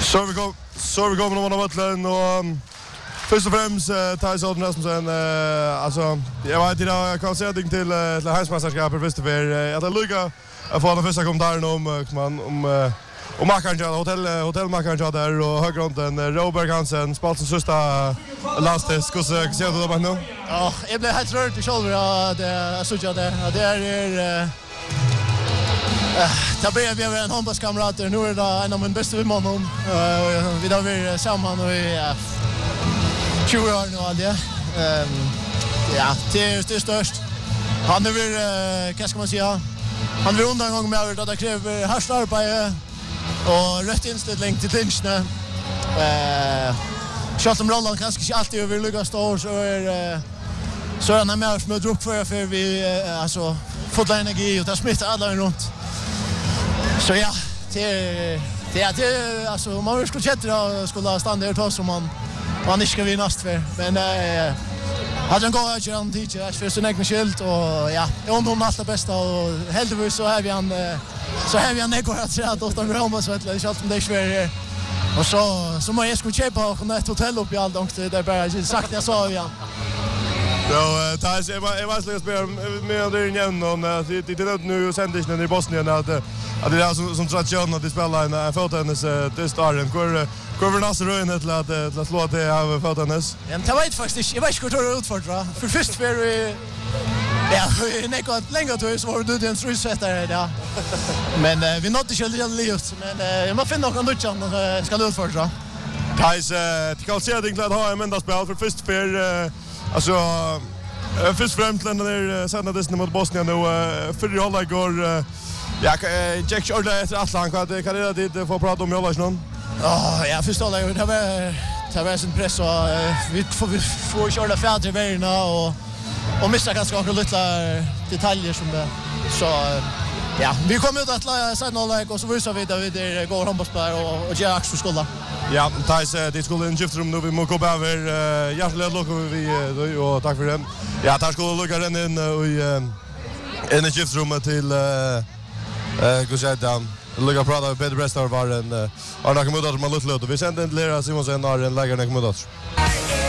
Så vi kommer om vattlen och först och främst Thijs Odden Rasmussen alltså jag vet inte jag kan säga ting till Heimsmästerskapet först för jag har lycka att få den första kommentaren om makaren hotellmakaren där och högrunden Robert Hansen spalten sista lastes hur ser du det nu? Ja, jag blev helt rörd i shoulder det så jag det är det börjar vi en handbollskamrat nu är det en av min bästa vänner vi har varit samman och i 20 år nu alltså ja det är störst han är väl vad ska man säga han vill undan gång med att det kräver hårt arbete och rätt inställning till tingen Charles Roland kanske inte alltid över lyckas stor så är han med som drog för vi alltså full energi och det smittar alla runt. Så ja, det alltså man skulle chatta skulle stanna där då som man inte ska vinna för. Men hade en god chans teacher för sin egen skilt och ja, det är allt det bästa och heldigvis så har vi en ego att säga att de Roma så att det känns som det är svårt. Och så må jag skulle köpa och ett hotell upp i allt och det är bara sagt jag sa igen. Ja, Thijs, jag var släkt med det igen och det är nu sändningen i Bosnien att det är som tradition att de spelar en fotennis till starten. Går vi nästa röjn till att slå det av fotennis? Jag vet faktiskt jag vet inte hur det utfordrar. För först för vi ja, nekot länge då så var det en strussättare där. Men vi nådde inte helt men jag måste finna någon dutchan och ska utfordra. Thijs, det kan se dig att ha en mändaspel för först för alltså först främst den där sända det mot Bosnien nu för alla går ja Jack Orla efter Atlant kan det dit få prata om alla någon. Ja, förstår jag. Det var sin press och vi får köra färdigt vägarna och missa ganska några lilla detaljer som det så ja, vi kommer ut att säga noll och så visar vi att det går handbollsspelare och ger ax för skolan. Ja, Thijs, det skulle en skiftrum nu vi må gå över hjärtligt lock vi och tack för det. Ja, där skulle lucka den in i en skiftrum till Gustav. Lucka prata Peter Brestar var en Arna Komodat med Lutlot och vi sände en Lera Simonsen har en lägare Komodat.